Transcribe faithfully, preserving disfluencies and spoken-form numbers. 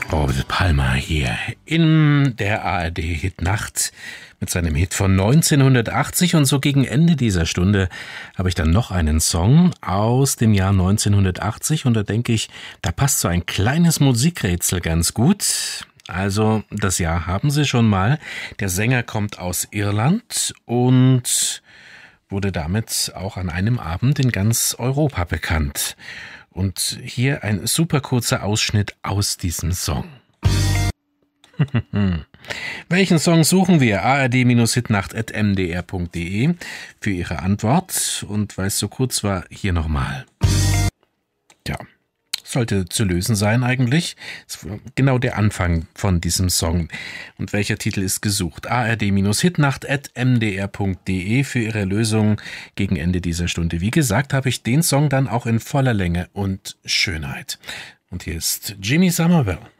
Orbit Palmer hier in der A R D-Hitnacht mit seinem Hit von neunzehnhundertachtzig. Und so gegen Ende dieser Stunde habe ich dann noch einen Song aus dem Jahr neunzehnhundertachtzig. Und da denke ich, da passt so ein kleines Musikrätsel ganz gut. Also das Jahr haben Sie schon mal. Der Sänger kommt aus Irland und wurde damit auch an einem Abend in ganz Europa bekannt. Und hier ein super kurzer Ausschnitt aus diesem Song. Welchen Song suchen wir? A R D Hitnacht at m d r punkt d e für Ihre Antwort. Und weil es so kurz war, hier nochmal. Ja, sollte zu lösen sein eigentlich. Das ist genau der Anfang von diesem Song. Und welcher Titel ist gesucht? A R D Hitnacht at m d r punkt d e für Ihre Lösung gegen Ende dieser Stunde. Wie gesagt, habe ich den Song dann auch in voller Länge und Schönheit. Und hier ist Jimmy Somerville.